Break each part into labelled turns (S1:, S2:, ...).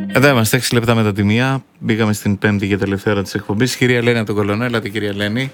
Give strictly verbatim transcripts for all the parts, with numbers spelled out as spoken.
S1: Εδώ είμαστε, έξι λεπτά μετά τη μία. Μπήκαμε στην πέμπτη και τελευταία ώρα της εκπομπής. Κυρία Ελένη από τον Κολονό, έλατε κυρία Ελένη.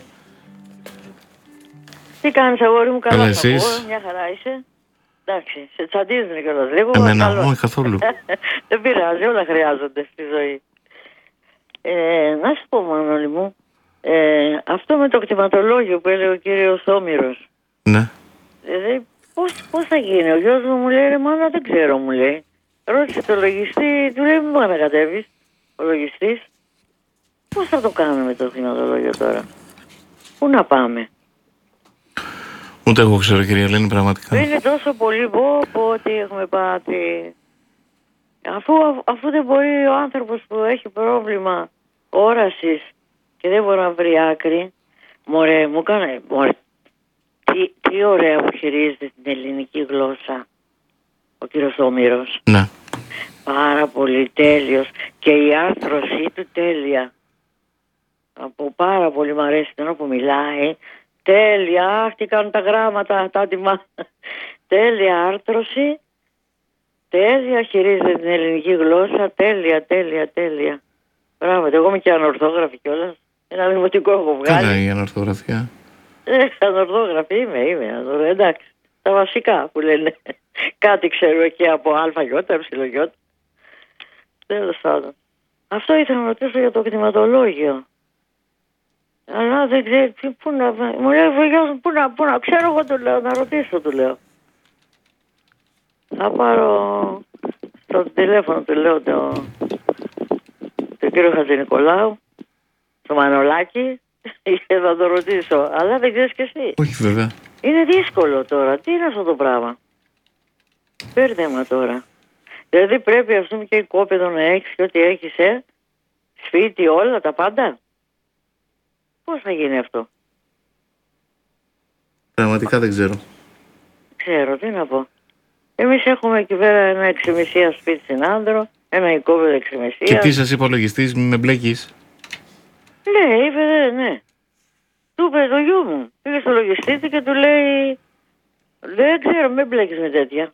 S2: Τι κάνεις αγόρι μου, καλά,
S1: καλά
S2: θα
S1: εσείς?
S2: πω, μια χαρά είσαι. Εντάξει, σε τσαντίζουν κιόλας λίγο.
S1: Εμένα,
S2: καλώς.
S1: όχι καθόλου.
S2: Δεν πειράζει, όλα χρειάζονται στη ζωή. Ε, να σου πω Μανώλη μου, ε, αυτό με το κτηματολόγιο που έλεγε ο κύριος Όμηρος.
S1: Ναι.
S2: Δηλαδή, πώς, πώς θα γίνει, ο γιος μου μου λέει, ρε μάνα δεν ξέρω μου λέει. Ρώτησε το λογιστή, του λέει μην μου ανακατεύεις, ο λογιστής. Πώς θα το κάνουμε το κτηματολόγιο τώρα, πού να πάμε.
S1: Ούτε εγώ ξέρω κυρία Ελένη πραγματικά.
S2: Είναι τόσο πολύ πω ότι έχουμε πάθει. Αφού, αφού δεν μπορεί ο άνθρωπος που έχει πρόβλημα όρασης και δεν μπορεί να βρει άκρη, μωρέ μου έκανε, μωρέ, τι, τι ωραία που χειρίζεται την ελληνική γλώσσα ο κύριος Όμηρος.
S1: Ναι.
S2: Πάρα πολύ τέλειος και η άρθρωσή του τέλεια. Από πάρα πολύ μου αρέσει την ώρα που μιλάει. Τέλεια, αχ τι κάνουν τα γράμματα, τα άτιμα. Τέλεια άρθρωση, τέλεια χειρίζεται την ελληνική γλώσσα, τέλεια, τέλεια, τέλεια. Πράγματι, εγώ είμαι και ανορθόγραφη κιόλας. Ένα δημοτικό έχω βγάλει.
S1: Καλά η ανορθογραφία.
S2: Ε, ανορθόγραφη είμαι, είμαι, ανορθω... εντάξει. Τα βασικά που λένε. Κάτι ξέρω εκεί από αλφαγιώτα, εψιλογιώτα. Τέλος πάντων. Αυτό ήθελα να ρωτήσω για το κτηματολόγιο. Αλλά δεν ξέρει πού να... Μου λέει ο πού να, πού να... Ξέρω εγώ του λέω, να ρωτήσω του λέω. Θα πάρω στο τηλέφωνο του λέω το... τον κύριο Χατζηνικολάου, το Μανολάκι, και θα το ρωτήσω. Αλλά δεν ξέρεις κι εσύ.
S1: Όχι βέβαια.
S2: Είναι δύσκολο τώρα. Τι είναι αυτό το πράγμα. Μπέρδεμα τώρα. Δηλαδή πρέπει ας πούμε και οικόπεδο να έχεις και ό,τι έχεις, ε. Σπίτι, όλα τα πάντα. Πώς θα γίνει αυτό.
S1: Πραγματικά δεν ξέρω.
S2: Ξέρω, τι να πω. Εμείς έχουμε εκεί πέρα ένα εξημισία σπίτι στην Άνδρο, ένα οικόπεδο εξημισία.
S1: Και τι σας είπε ο λογιστής, μη με μπλέκεις.
S2: Ναι, είπε ναι, ναι. Του είπε το γιου μου. Πήγε στο λογιστή του και του λέει δεν ξέρω, με μπλέκεις με τέτοια.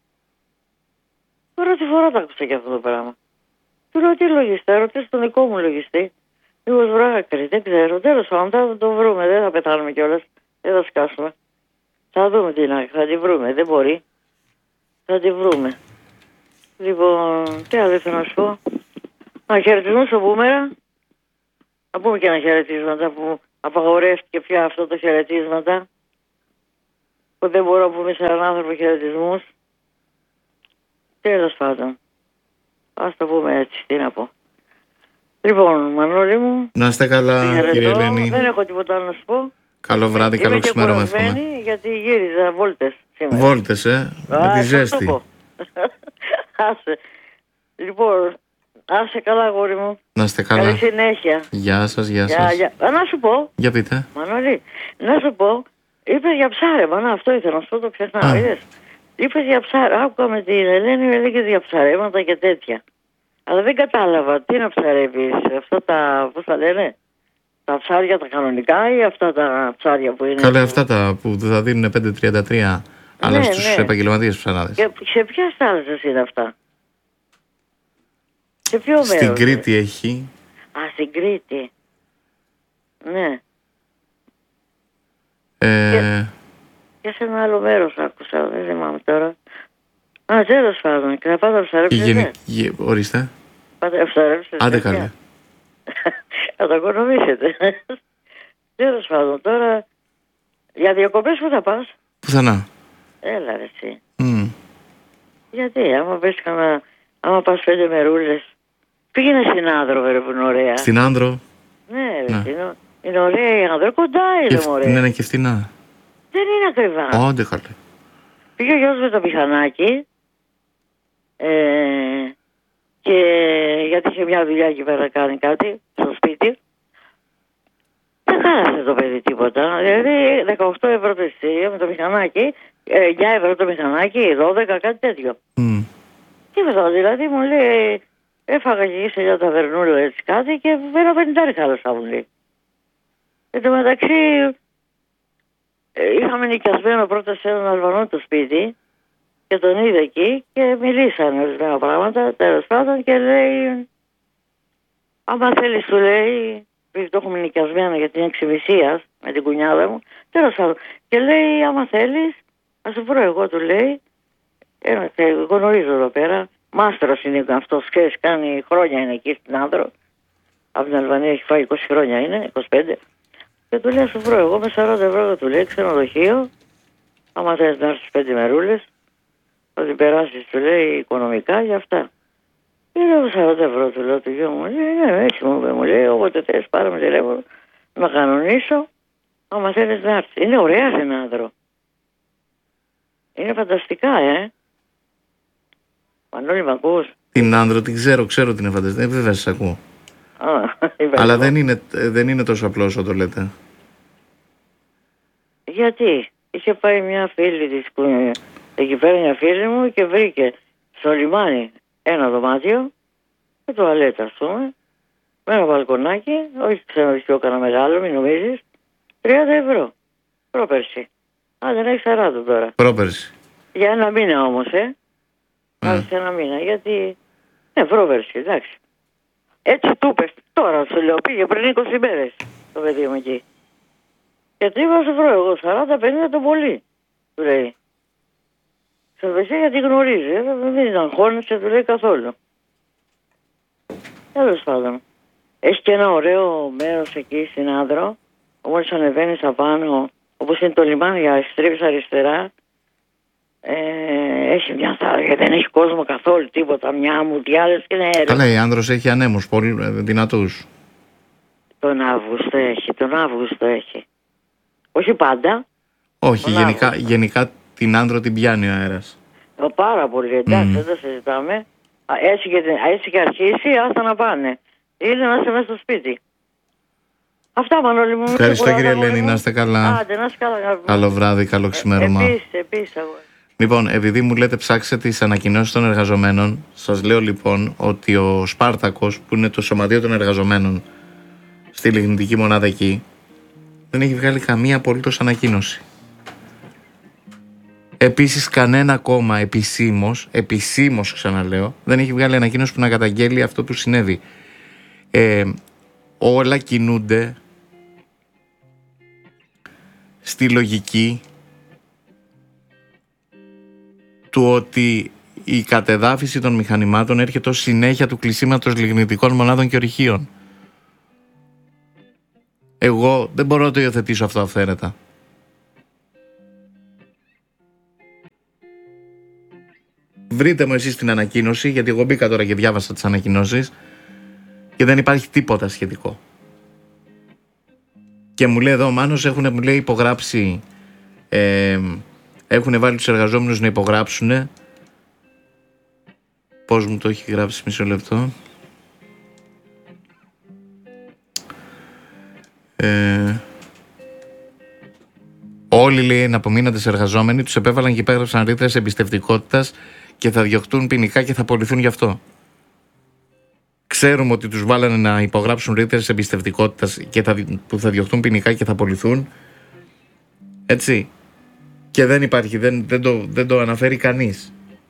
S2: Πρώτη φορά τα άκουσα και αυτό το πράγμα. Του λέω τι λογιστή, ρωτήσω τον δικό μου λογιστή. Λίγος βράκρη, δεν ξέρω. Τέλος πάντων, θα το βρούμε, δεν θα πεθάνουμε κιόλας. Δεν θα σκάσουμε. Θα δούμε την άκρη, θα τη βρούμε. Δεν μπορεί. Θα τη βρούμε. Λοιπόν, τι άλλο θέλω να σου πω. Να χαιρετισμούς στο Μπούμερα. Να πούμε και ένα χαιρετίσματα που απαγορεύτηκε πια αυτό το χαιρετίσματα. Που δεν μπορώ να πούμε σε έναν άνθρωπο χαιρετισμούς. Τέλος πάντων. Ας το πούμε έτσι, τι να πω. Λοιπόν, Μανώλη μου.
S1: Να είστε καλά κύριε Ελένη.
S2: Δεν έχω τίποτα άλλο να σου πω.
S1: Καλό βράδυ, καλό ξημέρωμα εύχομαι.
S2: Γιατί γύριζα βόλτες σήμερα.
S1: Βόλτες, ε, με τη ζέστη.
S2: Άσε. Λοιπόν, άσε καλά αγόρι μου.
S1: Να είστε καλά.
S2: Καλή συνέχεια.
S1: Γεια σας, γεια σας.
S2: Για, για. Να σου πω.
S1: Για πείτε.
S2: Μανώλη, να σου πω. Είπες για ψάρεμα, να αυτό ήθελα να σου πω, το ξεχνάω. Είδες. Είπες για ψάρεμα, άκουγα με την Ελένη, έλεγες για ψαρέματα και τέτοια. Αλλά δεν κατάλαβα, τι να ψαρεύεις, αυτά τα, πώς τα λένε, τα ψάρια τα κανονικά ή αυτά τα ψάρια που είναι...
S1: Καλά, αυτά τα που θα δίνουν πέντε τριάντα τρία, αλλά
S2: ναι,
S1: στους
S2: ναι.
S1: επαγγελματίες ψαράδες.
S2: Και σε ποιες θάλασσες είναι αυτά. Σε ποιο μέρος.
S1: Στην Κρήτη έχει.
S2: Α, στην Κρήτη. Ναι.
S1: Ε...
S2: Και, και σε ένα άλλο μέρος άκουσα, δεν θυμάμαι τώρα. Α, τέλος πάντων, και θα πάτε να ψαρέψετε.
S1: Γενι... Γε... Ορίστε.
S2: Πάτε να ψαρέψετε.
S1: Άντε καλέ.
S2: Θα το οικονομήσετε. Τέλος πάντων, τώρα για διακοπές που θα πας.
S1: Πουθενά.
S2: Έλα ρε εσύ.
S1: Mm.
S2: Γιατί, άμα πες κανένα, άμα πας πέντε μερούλες. Πήγαινε στην Άνδρο, βέβαια, που είναι ωραία.
S1: Στην Άνδρο.
S2: Ναι,
S1: ναι.
S2: ρε, είναι, είναι ωραία η Άνδρο, κοντά είναι
S1: και,
S2: ωραία.
S1: Ναι, είναι και φτηνά.
S2: Δεν είναι ακριβά.
S1: Άντε καλέ.
S2: Πήγε ο γιος με το μηχανάκι. Ε, και γιατί είχε μια δουλειά εκεί πέρα να κάνει κάτι στο σπίτι. Δεν χάλασε το παιδί τίποτα. Δηλαδή δεκαοκτώ ευρώ το εισιτήριο με το μηχανάκι, εννιά ευρώ το μηχανάκι, δώδεκα, κάτι τέτοιο.
S1: Mm.
S2: Τίποτα, δηλαδή μου λέει, έφαγα και σε μια ταβερνούλα έτσι κάτι και ένα πενηντάρι χάλασα μου λέει. Εν τω μεταξύ είχαμε νοικιασμένο πρώτα σε έναν Αλβανό το σπίτι και και τον είδε εκεί και μιλήσανε ορισμένα πράγματα, τέλος πάντων, και λέει, άμα θέλεις, του λέει, επειδή το έχουμε νοικιασμένο για την εξημισία με την κουνιάδα μου, τέλος πάντων, και λέει, άμα θέλεις, θα σου βρω εγώ, του λέει, ένα, εγώ γνωρίζω εδώ πέρα, μάστρος είναι αυτός, ξέρεις, κάνει χρόνια είναι εκεί στην Άνδρο, από την Αλβανία έχει φάει είκοσι χρόνια είναι, είκοσι πέντε, και του λέει, σου βρω εγώ με σαράντα ευρώ, του λέει, ξενοδοχείο, άμα θέλεις να έρθεις πέντε μερούλες, θα την περάσεις, του λέει, οικονομικά για αυτά. Και λέω σαράντα ευρώ, του λέω, του γιο μου, λέει, ναι, έτσι μου, μου λέει, όποτε θες πάρε με τηλέφωνο, να κανονίσω, άμα θέλεις να έρθεις. Είναι ωραία στην Άνδρο. Είναι φανταστικά, ε. Μανώλη, μ' ακούς?
S1: Την Άνδρο την ξέρω, ξέρω ότι είναι φανταστική. Ε, βέβαια σας ακούω. Αλλά δεν είναι, δεν είναι τόσο απλό όσο το λέτε.
S2: Γιατί είχε πάει μια φίλη της που εκεί πέρα, μια φίλη μου, και βρήκε στο λιμάνι ένα δωμάτιο και τουαλέτα, ας πούμε, με ένα μπαλκονάκι, όχι ξενοδοχείο κανένα μεγάλο, μην νομίζεις, τριάντα ευρώ. Πρόπερση. Α, δεν έχει σαράντα τώρα.
S1: Πρόπερση.
S2: Για ένα μήνα όμως, ε. Άρχισε mm. ένα μήνα, γιατί... Ναι, πρόπερση, εντάξει. Έτσι του είπες, τώρα σου λέω, πήγε πριν είκοσι μέρες το παιδί μου εκεί. Και τι είπα, σου βρω εγώ, σαράντα πενήντα το πολύ, του λέει. Σε βεσία γιατί γνωρίζει, ε, δεν αγχώνεσαι, του λέει καθόλου. Τέλος πάντων. Έχει και ένα ωραίο μέρος εκεί στην Άνδρο, μόλις ανεβαίνεις απάνω, όπως είναι το λιμάνι, για στρίβεις αριστερά, ε, έχει μια θάλασσα, δεν έχει κόσμο καθόλου, τίποτα, μια μουτιάδες και είναι έρευνα.
S1: Καλά, η Άνδρος έχει ανέμους, πολύ δυνατούς.
S2: Τον Αύγουστο έχει, τον Αύγουστο έχει. Όχι πάντα.
S1: Όχι, γενικά, γενικά την Άνδρο την πιάνει ο αέρας.
S2: Ε, πάρα πολύ, εντάξει,
S1: Mm.
S2: δεν το συζητάμε. Έτσι και, έτσι και αρχίσει, άστα να πάνε. Είναι να είσαι μέσα στο σπίτι. Αυτά, Μανώλη μου.
S1: Ευχαριστώ, κύριε Ελένη, να είστε καλά.
S2: Άντε, να είστε καλά.
S1: Καλό βράδυ, καλό ξημέρωμα.
S2: Ε, επίσης, επίσης.
S1: Λοιπόν, επειδή μου λέτε ψάξτε τις ανακοινώσεις των εργαζομένων, σας λέω λοιπόν ότι ο Σπάρτακος, που είναι το σωματείο των εργαζομένων στη λιγνητική μονάδα εκεί, δεν έχει βγάλει καμία απολύτως ανακοίνωση. Επίσης, κανένα κόμμα επισήμως, επισήμως ξαναλέω, δεν έχει βγάλει ανακοίνωση που να καταγγέλει αυτό που συνέβη. Ε, όλα κινούνται στη λογική του ότι η κατεδάφιση των μηχανημάτων έρχεται ως συνέχεια του κλεισίματος λιγνητικών μονάδων και ορυχείων. Εγώ δεν μπορώ να το υιοθετήσω αυτό αυθαίρετα. Βρείτε μου εσείς την ανακοίνωση, γιατί εγώ μπήκα τώρα και διάβασα τις ανακοινώσεις και δεν υπάρχει τίποτα σχετικό. Και μου λέει εδώ ο Μάνος, έχουν, μου λέει, υπογράψει, ε, έχουν βάλει τους εργαζόμενους να υπογράψουν. Πώς μου το έχει γράψει, μισό λεπτό. Ε, όλοι, λέει, εναπομείναντες εργαζόμενοι τους επέβαλαν και υπέγραψαν ρήτρες εμπιστευτικότητας και θα διωχτούν ποινικά και θα απολυθούν γι' αυτό. Ξέρουμε ότι τους βάλανε να υπογράψουν ρήτρες εμπιστευτικότητας και θα, που θα διωχτούν ποινικά και θα απολυθούν. Έτσι. Και δεν υπάρχει, δεν, δεν, το, δεν το αναφέρει κανείς.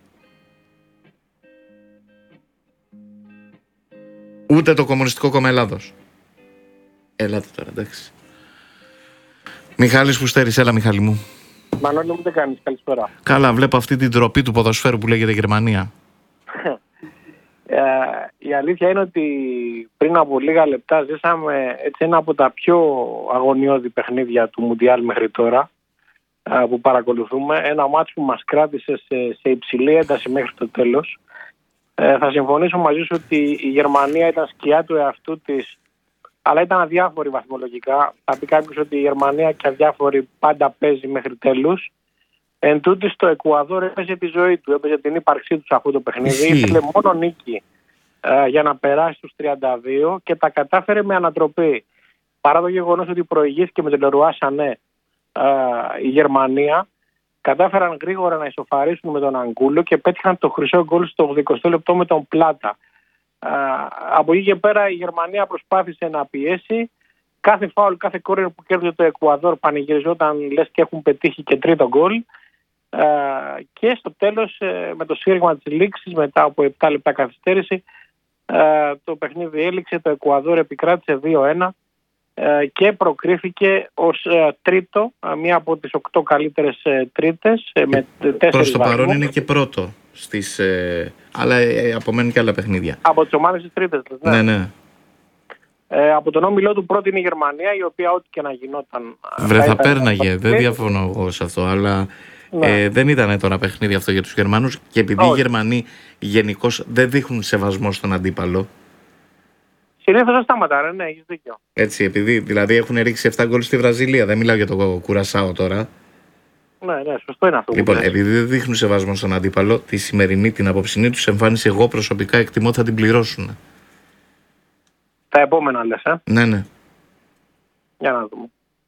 S1: Ούτε το Κομμουνιστικό Κόμμα Ελλάδος. Ελάτε τώρα, εντάξει. Μιχάλης Φουστέρης, έλα Μιχάλη μου.
S3: Μανώλη μου, τι κάνεις, καλησπέρα.
S1: Καλά, βλέπω αυτή την ντροπή του ποδοσφαίρου που λέγεται Γερμανία.
S3: ε, η αλήθεια είναι ότι πριν από λίγα λεπτά ζήσαμε έτσι ένα από τα πιο αγωνιώδη παιχνίδια του Μουντιάλ μέχρι τώρα, ε, που παρακολουθούμε. Ένα μάτς που μας κράτησε σε, σε υψηλή ένταση μέχρι το τέλος. Ε, θα συμφωνήσω μαζί σου ότι η Γερμανία ήταν σκιά του εαυτού της, αλλά ήταν αδιάφορη βαθμολογικά. Θα πει κάποιος ότι η Γερμανία και αδιάφορη πάντα παίζει μέχρι τέλους. Εν τούτης, το Εκουαδόρ έπαιζε τη ζωή του, έπαιζε την ύπαρξή του σε αυτό το παιχνίδι. Ήθελε μόνο νίκη ε, για να περάσει στους τριάντα δύο και τα κατάφερε με ανατροπή. Παρά το γεγονός ότι προηγήθηκε με τον Λερουά Σανέ ε, η Γερμανία, κατάφεραν γρήγορα να ισοφαρίσουν με τον Αγκούλο και πέτυχαν το χρυσό γκολ στο ογδοηκοστό λεπτό με τον Πλάτα. Uh, από εκεί και πέρα η Γερμανία προσπάθησε να πιέσει. Κάθε φάουλ, κάθε κόρνερ που κέρδιζε το Εκουαδόρ πανηγυριζόταν λες και έχουν πετύχει και τρίτο γκολ. και στο τέλος με το σφύριγμα της λήξης μετά από επτά λεπτά καθυστέρηση το παιχνίδι έληξε, το Εκουαδόρ επικράτησε δύο ένα και προκρίθηκε ως τρίτο, μία από τις οκτώ καλύτερες τρίτες με τέσσερις
S1: προς το παρόν
S3: βαθμούς.
S1: είναι και πρώτο στις, ε, αλλά ε, απομένουν και άλλα παιχνίδια
S3: Από τις ομάδες της τρίτες.
S1: Ναι, ναι, ναι.
S3: Ε, από τον όμιλό του πρώτη είναι η Γερμανία, η οποία ό,τι και να γινόταν
S1: Βρε θα
S3: ήταν
S1: πέρναγε, δεν διαφωνώ εγώ σε αυτό, αλλά
S3: ναι.
S1: ε, δεν ήταν τώρα παιχνίδι αυτό για τους Γερμανούς και επειδή
S3: Όχι.
S1: οι Γερμανοί γενικώς δεν δείχνουν σεβασμό στον αντίπαλο.
S3: Συνήθως δεν σταματάνε, ναι, έχεις δίκιο.
S1: Έτσι, επειδή δηλαδή έχουν ρίξει επτά γκολ στη Βραζιλία, δεν μιλάω για το Κουρασάο τώρα.
S3: Ναι, ναι, σωστό είναι αυτό.
S1: Λοιπόν,
S3: που λες.
S1: επειδή δεν δείχνουν σεβασμό στον αντίπαλο, τη σημερινή, την απόψινή τους εμφάνιση, εγώ προσωπικά εκτιμώ ότι θα την πληρώσουν.
S3: Τα επόμενα λες, ε.
S1: Ναι, ναι.
S3: Για να δούμε.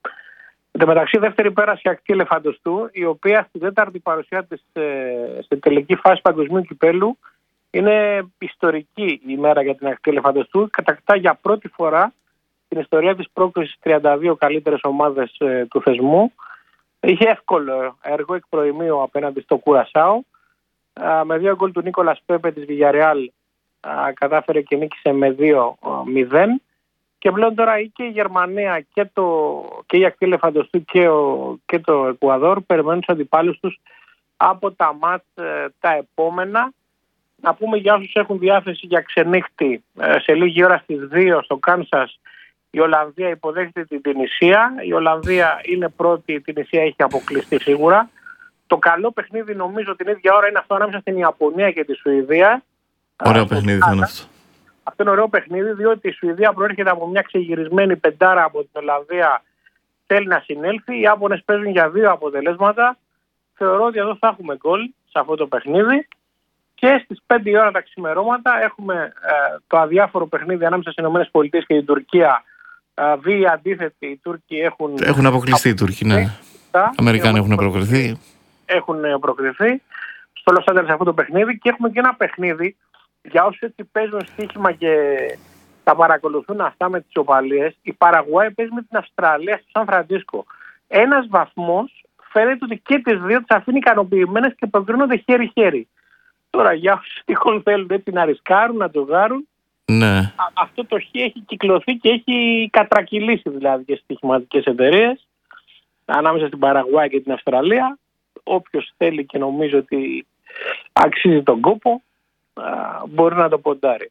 S3: Εν τω μεταξύ, δεύτερη πέρασε η Ακτή Ελεφαντοστού, η οποία στην τέταρτη παρουσία της ε, στην τελική φάση παγκοσμίου κυπέλου είναι ιστορική η ημέρα για την Ακτή Ελεφαντοστού. Κατακτά για πρώτη φορά στην ιστορία της πρόκρισης τριάντα δύο καλύτερες ομάδες ε, του θεσμού. Είχε εύκολο έργο εκ προημίου απέναντι στο Κουρασάο. Α, με δύο γκολ του Νίκολας Πέπε της Βιγιαρεάλ κατάφερε και νίκησε με δύο μηδέν. Και πλέον τώρα και η Γερμανία και, το, και η Ακτή Ελεφαντοστού και, ο, και το Εκουαδόρ περιμένουν τους αντιπάλους τους από τα μάτς ε, τα επόμενα. Να πούμε για όσους έχουν διάθεση για ξενύχτη, ε, σε λίγη ώρα στις δύο στο Κάνσας η Ολλανδία υποδέχεται την Τινησία. Η Ολλανδία είναι πρώτη, η Τινησία έχει αποκλειστεί σίγουρα. Το καλό παιχνίδι νομίζω την ίδια ώρα είναι αυτό ανάμεσα στην Ιαπωνία και τη Σουηδία.
S1: Ωραίο
S3: Α,
S1: παιχνίδι θα είναι αυτό.
S3: Αυτό είναι ωραίο παιχνίδι, διότι η Σουηδία προέρχεται από μια ξεγυρισμένη πεντάρα από την Ολλανδία, θέλει να συνέλθει. Οι Ιάπωνες παίζουν για δύο αποτελέσματα. Θεωρώ ότι εδώ θα έχουμε γκολ σε αυτό το παιχνίδι. Και στις πέντε η ώρα τα ξημερώματα έχουμε ε, το αδιάφορο παιχνίδι ανάμεσα στις ΗΠΑ και την Τουρκία. Ε, Δύο αντίθετοι, οι Τούρκοι έχουν...
S1: Έχουν αποκλειστεί οι Τούρκοι, ναι. Οι Αμερικάνοι έχουν προκριθεί.
S3: Έχουν προκριθεί στο Λος Άντζελες αυτό το παιχνίδι και έχουμε και ένα παιχνίδι για όσους έτσι παίζουν στοίχημα και τα παρακολουθούν αυτά με τις οπαλίες. Η Παραγουάη παίζει με την Αυστραλία στο Σαν Φραντίσκο. Ένας βαθμός φαίνεται ότι και τις δύο τις αφήνει ικανοποιημένες και προκρίνονται χέρι-χέρι. Τώρα για όσους τυχόν θέλουν έτσι να ρισκάρουν, να τζογάρουν,
S1: Ναι.
S3: αυτό το χ έχει κυκλωθεί και έχει κατρακυλήσει δηλαδή και στις στοιχηματικές εταιρείες ανάμεσα στην Παραγουάη και την Αυστραλία. Όποιος θέλει και νομίζω ότι αξίζει τον κόπο μπορεί να το ποντάρει.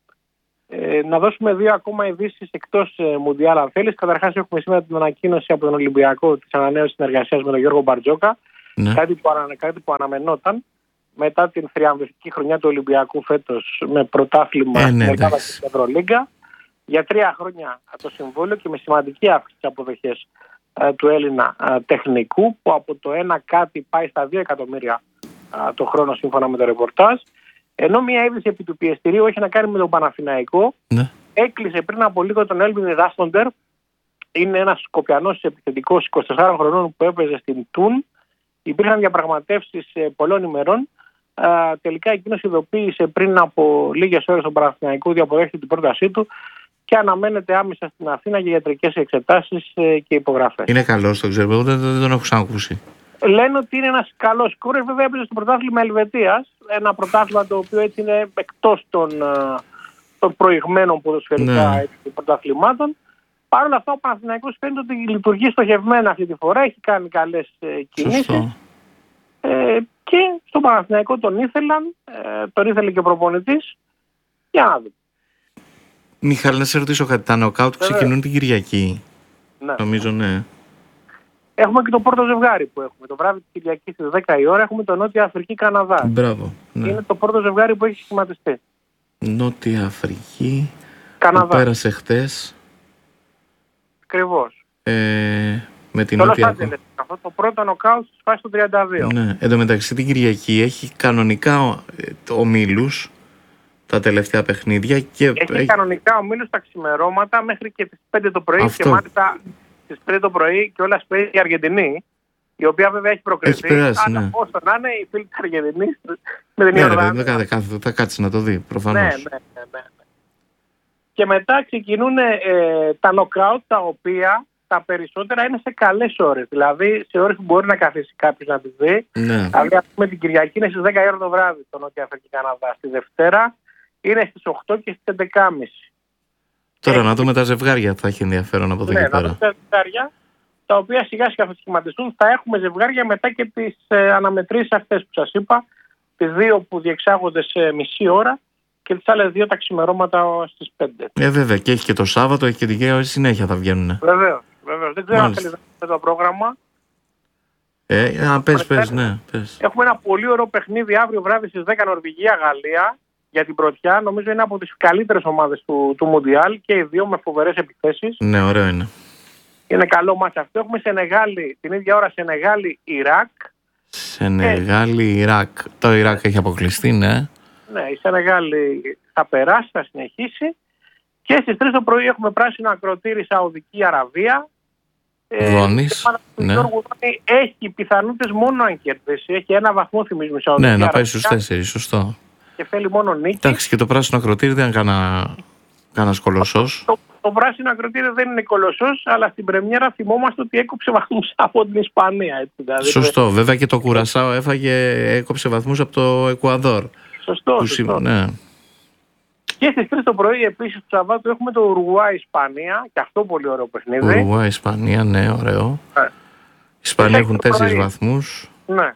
S3: Ε, να δώσουμε δύο ακόμα ειδήσεις εκτός ε, Μουντιάλ αν θέλεις. Καταρχάς έχουμε σήμερα την ανακοίνωση από τον Ολυμπιακό της ανανέωσης συνεργασίας με τον Γιώργο Μπαρτζόκα. Ναι. Κάτι, που ανα, κάτι που αναμενόταν μετά την θριαμβευτική χρονιά του Ολυμπιακού φέτος με πρωτάθλημα
S1: ε, ναι,
S3: στην Ελλάδα και στην Ευρωλίγκα. Για τρία χρόνια το συμβόλαιο και με σημαντική αύξηση της αποδοχές ε, του Έλληνα ε, τεχνικού που από το ένα κάτι πάει στα δύο εκατομμύρια ε, το χρόνο σύμφωνα με το ρεπορτάζ. Ενώ μια είδηση επί του πιεστηρίου έχει να κάνει με τον Παναθηναϊκό, ναι. Έκλεισε πριν από λίγο τον Έλβιν Ράστοντερ. Είναι ένας Σκοπιανός επιθετικός εικοσιτεσσάρων χρονών που έπαιζε στην Τουν. Υπήρχαν διαπραγματεύσεις πολλών ημερών. Α, τελικά εκείνος ειδοποίησε πριν από λίγες ώρες τον Παναθηναϊκό ότι αποδέχεται την πρότασή του και αναμένεται άμεσα στην Αθήνα για ιατρικές εξετάσεις και υπογραφές.
S1: Είναι καλός, το ξέρω, δεν, δεν τον έχω ξανακούσει.
S3: Λένε ότι είναι ένας καλός σκόρερ. Βέβαια έπαιζε στο πρωτάθλημα Ελβετίας. Ένα πρωτάθλημα το οποίο έτσι είναι εκτός των, των προηγμένων ποδοσφαιρικά ναι. πρωταθλημάτων. Παρ' όλα αυτά ο Παναθηναϊκός φαίνεται ότι λειτουργεί στοχευμένα αυτή τη φορά. Έχει κάνει καλές ε, κινήσεις. Ε, και στον Παναθηναϊκό τον ήθελαν. Ε, τον ήθελε και ο προπονητής. Για να δούμε.
S1: Μιχάλη, να σε ρωτήσω κάτι. Τα νοκάουτ ξεκινούν την Κυριακή. Ναι. Νομίζω ναι.
S3: Έχουμε και το πρώτο ζευγάρι που έχουμε. Το βράδυ της Κυριακής στις δέκα η ώρα έχουμε το Νότια Αφρική Καναδά.
S1: Μπράβο. Ναι.
S3: Είναι το πρώτο ζευγάρι που έχει σχηματιστεί.
S1: Νότια Αφρική.
S3: Καναδά.
S1: Που πέρασε χτες.
S3: Ακριβώς.
S1: Ε, με την
S3: το
S1: Νότια
S3: Αφρική. Αυτό το πρώτο νοκάουτ στις φάσεις του τριάντα δύο.
S1: Ναι. Εν τω μεταξύ την Κυριακή έχει κανονικά ομίλους τα τελευταία παιχνίδια. Και
S3: έχει, έχει κανονικά ομίλους τα ξημερώματα μέχρι και τις πέντε το πρωί. Αυτό. Και μάλιστα στις πέντε το πρωί και όλα παίζει η Αργεντινή, η οποία βέβαια έχει προκριθεί. Αλλά ναι. όσο να είναι η φίλη της Αργεντινής με την Ιορδανία.
S1: Ναι, δεν θα κάτσει να το δει, προφανώς.
S3: Ναι, ναι, ναι, ναι. Και μετά ξεκινούν ε, τα νοκάουτ τα οποία τα περισσότερα είναι σε καλές ώρες. Δηλαδή σε ώρες που μπορεί να καθίσει κάποιος να τη δει.
S1: Ναι.
S3: Δηλαδή, ας πούμε, την Κυριακή είναι στις δέκα η ώρα το βράδυ το Νότια Αφρική Καναδά. Στη Δευτέρα είναι στις οκτώ και στις έντεκα και μισή.
S1: Τώρα
S3: Έχει...
S1: να δούμε τα ζευγάρια, θα έχει ενδιαφέρον από εδώ
S3: ναι,
S1: και πέρα.
S3: Να δούμε τα ζευγάρια, τα οποία σιγά σιγά θα σχηματιστούν. Θα έχουμε ζευγάρια μετά και τις ε, αναμετρήσεις αυτές που σας είπα. Τις δύο που διεξάγονται σε μισή ώρα και τις άλλες δύο τα ξημερώματα στις πέντε.
S1: Ε, βέβαια, και έχει και το Σάββατο, έχει και την Κυριακή, συνέχεια θα βγαίνουν.
S3: Βεβαίως, βεβαίως. Δεν ξέρω
S1: Μάλιστα.
S3: αν θέλει να το πρόγραμμα.
S1: Ε, α, πες, πες, ναι, πες.
S3: Έχουμε ένα πολύ ωραίο παιχνίδι αύριο βράδυ στις δέκα Νορβηγία-Γαλλία για την πρωτιά. Νομίζω είναι από τις καλύτερες ομάδες του, του Μουντιάλ και οι δύο με φοβερές επιθέσεις.
S1: Ναι, ωραίο είναι.
S3: Είναι καλό μάτς αυτό. Έχουμε Σενεγάλη, την ίδια ώρα Σενεγάλη-Ιράκ.
S1: Σενεγάλη, Ιράκ. Το Ιράκ έχει αποκλειστεί, ναι.
S3: Ναι, η Σενεγάλη θα περάσει, θα συνεχίσει. Και στις τρεις το πρωί έχουμε πράσινο ακροτήρι Σαουδική Αραβία.
S1: Δόνης,
S3: ε,
S1: ναι.
S3: Έχει πιθανότητες μόνο αν κερδίσει. Έχει ένα βαθμό, θυμίζουμε, Σαουδική
S1: Ναι,
S3: Αραβία.
S1: να πάει στους τέσσερις, σωστό.
S3: Και θέλει μόνο νίκη.
S1: Εντάξει, και το πράσινο ακροτήρι δεν είναι κανένας κολοσσός.
S3: Το, το πράσινο ακροτήρι δεν είναι κολοσσός, αλλά στην πρεμιέρα θυμόμαστε ότι έκοψε βαθμούς από την Ισπανία. Έτσι, δηλαδή.
S1: Σωστό. Βέβαια και το Κουρασάο έφαγε, έκοψε βαθμούς από το Εκουαδόρ.
S3: Σωστό,
S1: Που
S3: σωστό.
S1: Ναι.
S3: Και στις τρεις το πρωί επίσης του Σαββάτου έχουμε το Ουρουγουάη-Ισπανία, και αυτό πολύ ωραίο παιχνίδι.
S1: Ουρουγουάη-Ισπανία, ναι, ωραίο.
S3: Ναι.
S1: Οι Ισπανοί έχουν τέσσερις
S3: πρωί.
S1: βαθμούς.
S3: Ναι.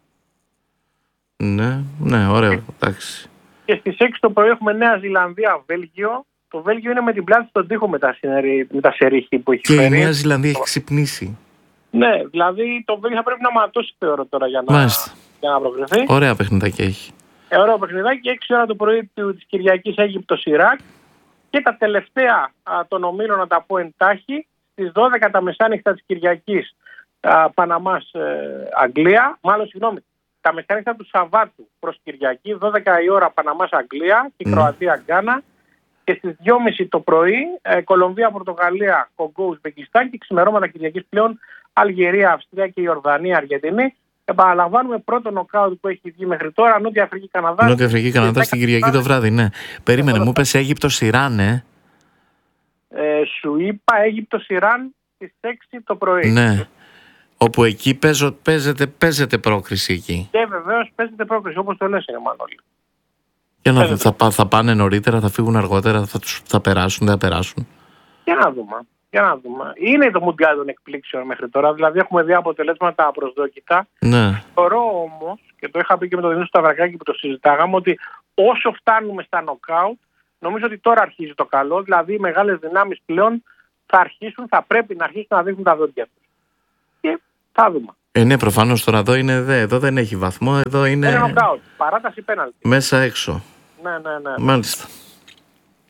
S1: Ναι, ναι, ωραίο, εντάξει.
S3: Και στις έξι το πρωί έχουμε Νέα Ζηλανδία-Βέλγιο. Το Βέλγιο είναι με την πλάτη στον τοίχο με τα, συνερι... με τα σερίχη που έχει
S1: Και
S3: φέρει.
S1: η Νέα Ζηλανδία έχει ξυπνήσει.
S3: Ναι, δηλαδή το Βέλγιο θα πρέπει να ματώσει θεωρώ τώρα για να, για να προκριθεί.
S1: Ωραία παιχνιδάκια έχει.
S3: Ε, ωραίο παιχνιδάκι. έξι ώρα το πρωί της Κυριακής Αίγυπτος-Ιράκ. Και τα τελευταία α, των ομίλων, να τα πω εντάχει, στις δώδεκα τα μεσάνυχτα της Κυριακής Παναμάς-Αγγλία. Μάλλον, συγγνώμη, τα μεσάνυχτα του Σαββάτου προς Κυριακή, δώδεκα η ώρα Παναμάς-Αγγλία και
S1: Mm.
S3: Κροατία-Γκάνα. Και στις δυόμιση το πρωί ε, Κολομβία-Πορτογαλία, Κογκό-Ουσβεκιστάν και ξημερώματα Κυριακής πλέον Αλγερία, Αυστρία και Ιορδανία, Αργεντινή. Επαναλαμβάνουμε πρώτο νοκάουτ που έχει βγει μέχρι τώρα, Νότια Αφρική Καναδά.
S1: Νότια Αφρική Καναδά στην Κυριακή το βράδυ, ναι. Περίμενε, μου πες Αίγυπτος Ιράν, ε.
S3: ε. Σου είπα Αίγυπτος Ιράν στις έξι το πρωί.
S1: Ναι. Όπου εκεί παίζω, παίζεται, παίζεται πρόκριση εκεί.
S3: Και βεβαίως παίζεται πρόκριση, όπως το λες, είναι Μανώλη.
S1: Για να δούμε, θα, θα πάνε νωρίτερα, θα φύγουν αργότερα, θα, τους, θα περάσουν, δεν θα περάσουν.
S3: Για να δούμε. Για να δούμε. Είναι το Μουντιάλ των εκπλήξεων μέχρι τώρα. Δηλαδή έχουμε δει αποτελέσματα απροσδόκητα.
S1: Ναι.
S3: Θεωρώ όμως, και το είχα πει και με τον Δημήτρη Σταυρακάκη που το συζητάγαμε, ότι όσο φτάνουμε στα νοκάουτ, νομίζω ότι τώρα αρχίζει το καλό. Δηλαδή οι μεγάλες δυνάμεις πλέον θα αρχίσουν, θα πρέπει να αρχίσουν να δείχνουν τα δόντια τους. Και θα δούμε.
S1: Ε, ναι, προφανώς τώρα εδώ είναι δε, εδώ δεν έχει βαθμό, εδώ είναι.
S3: Είναι νοκάουτ. Παράταση πέναλτι.
S1: Μέσα έξω.
S3: Ναι, ναι, ναι.
S1: Μάλιστα.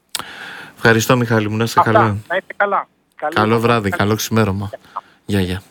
S1: Ευχαριστώ, Μιχάλη μου, να είστε
S3: Αυτά.
S1: καλά.
S3: Να είστε καλά. Καλή
S1: Καλό
S3: βράδυ.
S1: βράδυ, καλό ξημέρωμα. Γεια, γεια.